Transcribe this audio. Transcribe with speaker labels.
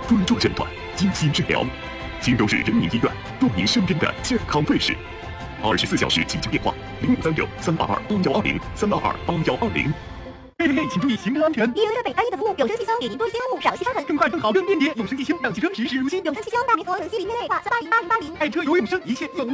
Speaker 1: 专注诊断，精心治疗。荆州市人民医院，做您身边的健康卫士。24小时急救电话：0530-322-8120，322-8120。
Speaker 2: 嘿，请注意行车安全。
Speaker 3: 一流北安逸的服务，永生气香，给您多些服务，少些伤痕，
Speaker 2: 更快、更好、更便捷。永生气香让汽车时时如新。
Speaker 3: 永生气香大明河城西林业内挂38088080。
Speaker 2: 爱车有永生，一切永。